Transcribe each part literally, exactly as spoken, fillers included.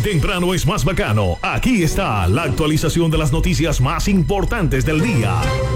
Bien temprano es más bacano. Aquí está la actualización de las noticias más importantes del día.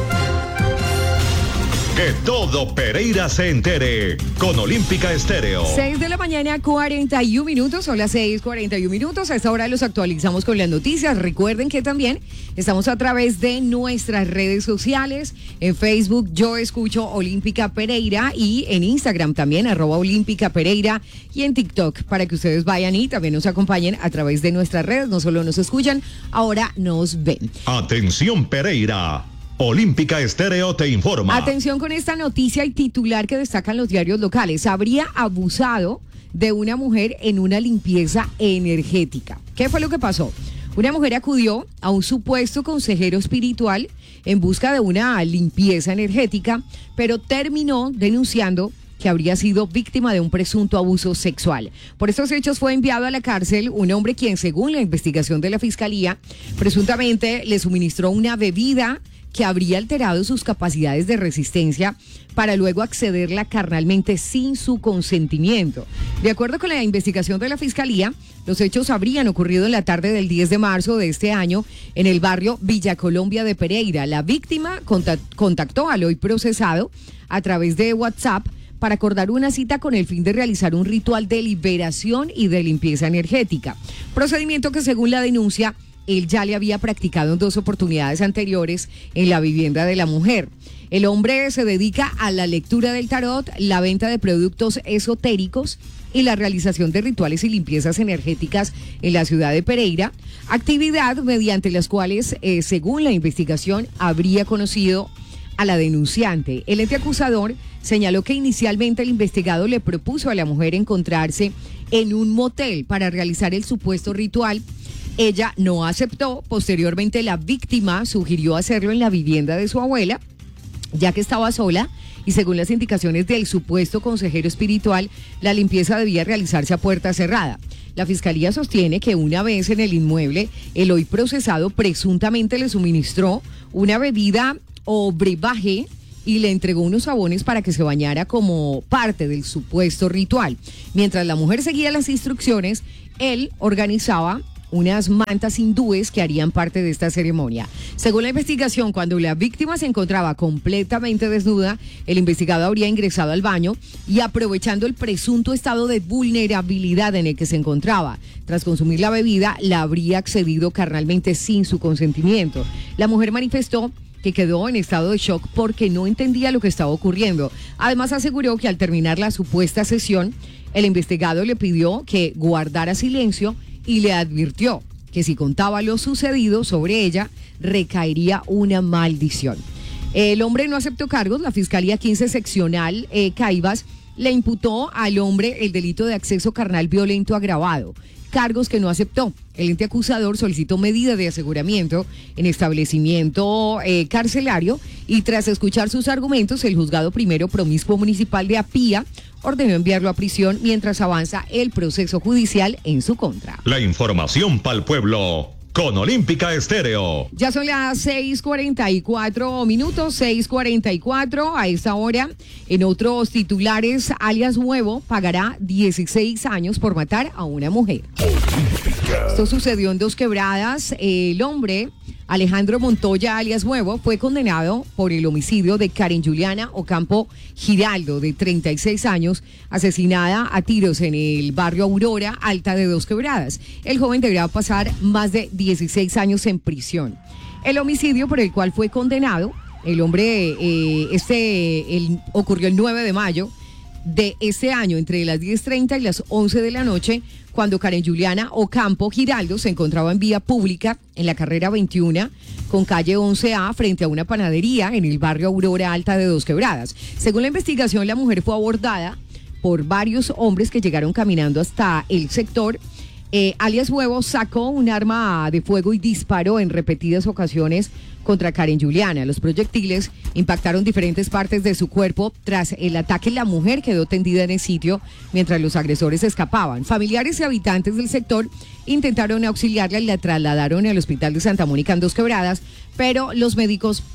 Que todo Pereira se entere con Olímpica Estéreo. seis de la mañana, cuarenta y un minutos. Son las seis, cuarenta y un minutos. A esta hora los actualizamos con las noticias. Recuerden que también estamos a través de nuestras redes sociales. En Facebook, Yo Escucho Olímpica Pereira. Y en Instagram también, arroba Olímpica Pereira. Y en TikTok, para que ustedes vayan y también nos acompañen a través de nuestras redes. No solo nos escuchan, ahora nos ven. Atención, Pereira. Olímpica Estéreo te informa. Atención con esta noticia y titular que destacan los diarios locales. Habría abusado de una mujer en una limpieza energética. ¿Qué fue lo que pasó? Una mujer acudió a un supuesto consejero espiritual en busca de una limpieza energética, pero terminó denunciando que habría sido víctima de un presunto abuso sexual. Por estos hechos fue enviado a la cárcel un hombre quien, según la investigación de la Fiscalía, presuntamente le suministró una bebida que habría alterado sus capacidades de resistencia para luego accederla carnalmente sin su consentimiento. De acuerdo con la investigación de la Fiscalía, los hechos habrían ocurrido en la tarde del diez de marzo de este año en el barrio Villa Colombia de Pereira. La víctima contactó al hoy procesado a través de WhatsApp para acordar una cita con el fin de realizar un ritual de liberación y de limpieza energética. Procedimiento que, según la denuncia, él ya le había practicado en dos oportunidades anteriores en la vivienda de la mujer. El hombre se dedica a la lectura del tarot, la venta de productos esotéricos y la realización de rituales y limpiezas energéticas en la ciudad de Pereira, actividad mediante las cuales, eh, según la investigación, habría conocido a la denunciante. El ente acusador señaló que inicialmente el investigado le propuso a la mujer encontrarse en un motel para realizar el supuesto ritual. Ella no aceptó. Posteriormente, la víctima sugirió hacerlo en la vivienda de su abuela, ya que estaba sola, y según las indicaciones del supuesto consejero espiritual, la limpieza debía realizarse a puerta cerrada. La Fiscalía sostiene que una vez en el inmueble, el hoy procesado presuntamente le suministró una bebida o brebaje y le entregó unos jabones para que se bañara como parte del supuesto ritual. Mientras la mujer seguía las instrucciones, él organizaba unas mantas hindúes que harían parte de esta ceremonia. Según la investigación, cuando la víctima se encontraba completamente desnuda, el investigado habría ingresado al baño y, aprovechando el presunto estado de vulnerabilidad en el que se encontraba, tras consumir la bebida, la habría accedido carnalmente sin su consentimiento. La mujer manifestó que quedó en estado de shock porque no entendía lo que estaba ocurriendo. Además, aseguró que al terminar la supuesta sesión, el investigado le pidió que guardara silencio y le advirtió que si contaba lo sucedido sobre ella, recaería una maldición. El hombre no aceptó cargos. La Fiscalía quince Seccional eh, Caivas le imputó al hombre el delito de acceso carnal violento agravado, cargos que no aceptó. El ente acusador solicitó medida de aseguramiento en establecimiento eh, carcelario y, tras escuchar sus argumentos, el juzgado primero promiscuo municipal de Apía ordenó enviarlo a prisión mientras avanza el proceso judicial en su contra. La información para el pueblo con Olímpica Estéreo. Ya son las seis cuarenta y cuatro minutos, seis cuarenta y cuatro. A esta hora, en otros titulares, alias Huevo pagará dieciséis años por matar a una mujer. Olímpica. Esto sucedió en Dos Quebradas. El hombre, Alejandro Montoya, alias Huevo, fue condenado por el homicidio de Karen Juliana Ocampo Giraldo, de treinta y seis años, asesinada a tiros en el barrio Aurora Alta de Dos Quebradas. El joven deberá pasar más de dieciséis años en prisión. El homicidio por el cual fue condenado, el hombre, eh, este el, ocurrió el nueve de mayo de este año, entre las diez treinta y las once de la noche, cuando Karen Juliana Ocampo Giraldo se encontraba en vía pública en la carrera veintiuno con calle once A frente a una panadería en el barrio Aurora Alta de Dos Quebradas. Según la investigación, la mujer fue abordada por varios hombres que llegaron caminando hasta el sector. Eh, alias Huevo sacó un arma de fuego y disparó en repetidas ocasiones contra Karen Juliana. Los proyectiles impactaron diferentes partes de su cuerpo. Tras el ataque, la mujer quedó tendida en el sitio mientras los agresores escapaban. Familiares y habitantes del sector intentaron auxiliarla y la trasladaron al hospital de Santa Mónica en Dos Quebradas, pero los médicos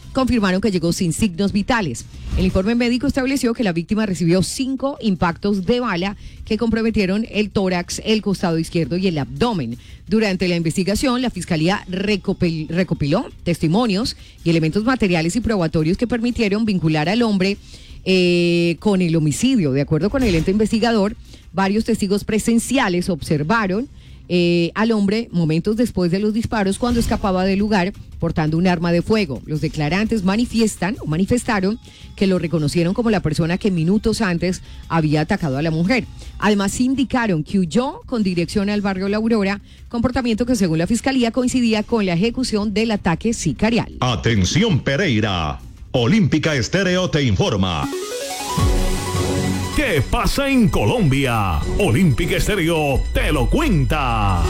confirmaron que llegó sin signos vitales. El informe médico estableció que la víctima recibió cinco impactos de bala que comprometieron el tórax, el costado izquierdo y el abdomen. Durante la investigación, la Fiscalía recopil- recopiló testimonios y elementos materiales y probatorios que permitieron vincular al hombre eh, con el homicidio. De acuerdo con el ente investigador, varios testigos presenciales observaron Eh, al hombre momentos después de los disparos cuando escapaba del lugar portando un arma de fuego. Los declarantes manifiestan o manifestaron que lo reconocieron como la persona que minutos antes había atacado a la mujer. Además indicaron que huyó con dirección al barrio La Aurora, comportamiento que según la fiscalía coincidía con la ejecución del ataque sicarial. Atención Pereira, Olímpica Estéreo te informa. ¿Qué pasa en Colombia? Olímpica Estéreo te lo cuenta.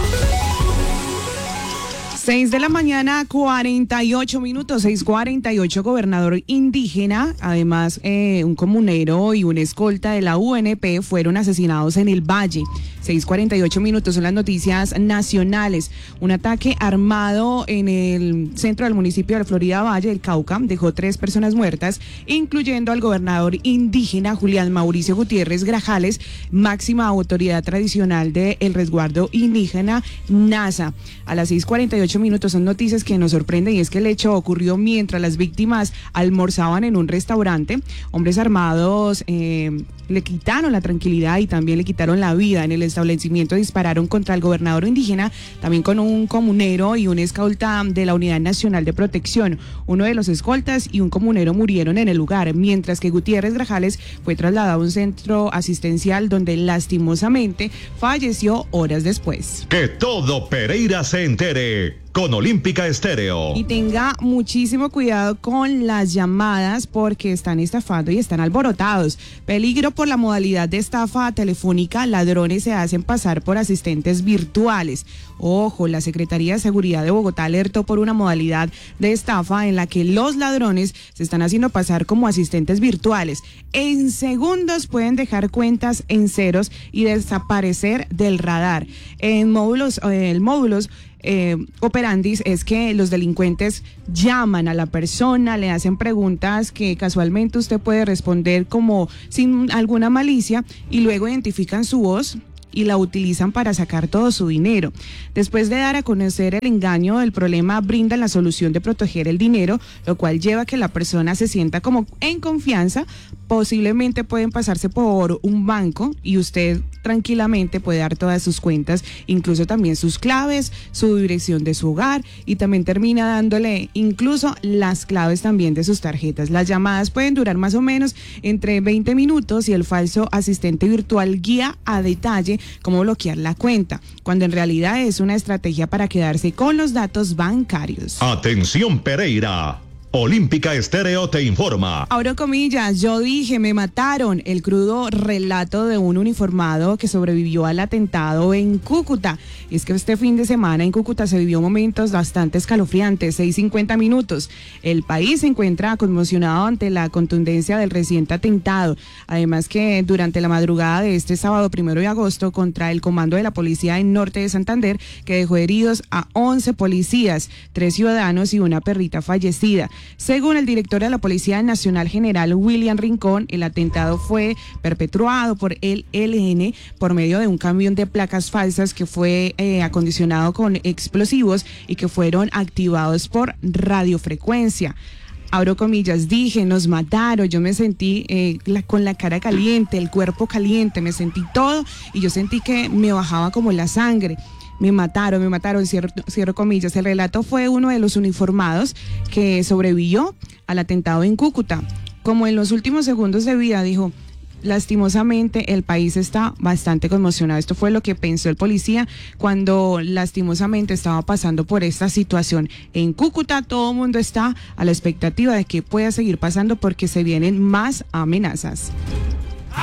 seis de la mañana, cuarenta y ocho minutos, seis cuarenta y ocho, gobernador indígena, además eh, un comunero y un escolta de la U N P fueron asesinados en el Valle. seis cuarenta y ocho minutos, son las noticias nacionales. Un ataque armado en el centro del municipio de la Florida Valle del Cauca dejó tres personas muertas, incluyendo al gobernador indígena Julián Mauricio Gutiérrez Grajales, máxima autoridad tradicional del resguardo indígena NASA. A las seis cuarenta y ocho minutos son noticias que nos sorprenden, y es que el hecho ocurrió mientras las víctimas almorzaban en un restaurante. Hombres armados eh, le quitaron la tranquilidad y también le quitaron la vida en el establecimiento. Dispararon contra el gobernador indígena, también con un comunero y un escolta de la Unidad Nacional de Protección. Uno de los escoltas y un comunero murieron en el lugar, mientras que Gutiérrez Grajales fue trasladado a un centro asistencial donde lastimosamente falleció horas después. Que todo Pereira se entere con Olímpica Estéreo. Y tenga muchísimo cuidado con las llamadas porque están estafando y están alborotados. Peligro por la modalidad de estafa telefónica. Ladrones se hacen pasar por asistentes virtuales. Ojo, la Secretaría de Seguridad de Bogotá alertó por una modalidad de estafa en la que los ladrones se están haciendo pasar como asistentes virtuales. En segundos pueden dejar cuentas en ceros y desaparecer del radar. En módulos, eh, el módulos Eh, operandis es que los delincuentes llaman a la persona, le hacen preguntas que casualmente usted puede responder como sin alguna malicia, y luego identifican su voz y la utilizan para sacar todo su dinero. Después de dar a conocer el engaño, el problema brindan la solución de proteger el dinero, lo cual lleva a que la persona se sienta como en confianza. Posiblemente pueden pasarse por un banco y usted tranquilamente puede dar todas sus cuentas, incluso también sus claves, su dirección de su hogar, y también termina dándole incluso las claves también de sus tarjetas. Las llamadas pueden durar más o menos entre veinte minutos y el falso asistente virtual guía a detalle cómo bloquear la cuenta, cuando en realidad es una estrategia para quedarse con los datos bancarios. Atención Pereira, Olímpica Estéreo te informa. Abro comillas, yo dije, me mataron. El crudo relato de un uniformado que sobrevivió al atentado en Cúcuta. Y es que este fin de semana en Cúcuta se vivió momentos bastante escalofriantes, seis cincuenta minutos. El país se encuentra conmocionado ante la contundencia del reciente atentado. Además que durante la madrugada de este sábado primero de agosto contra el comando de la policía en Norte de Santander, que dejó heridos a once policías, tres ciudadanos y una perrita fallecida. Según el director de la Policía Nacional General William Rincón, el atentado fue perpetrado por el E L N por medio de un camión de placas falsas que fue eh, acondicionado con explosivos y que fueron activados por radiofrecuencia. Abro comillas, dije, nos mataron, yo me sentí eh, la, con la cara caliente, el cuerpo caliente, me sentí todo y yo sentí que me bajaba como la sangre. Me mataron, me mataron, cierro, cierro comillas. El relato fue uno de los uniformados que sobrevivió al atentado en Cúcuta. Como en los últimos segundos de vida, dijo, lastimosamente el país está bastante conmocionado. Esto fue lo que pensó el policía cuando lastimosamente estaba pasando por esta situación. En Cúcuta todo el mundo está a la expectativa de que pueda seguir pasando porque se vienen más amenazas.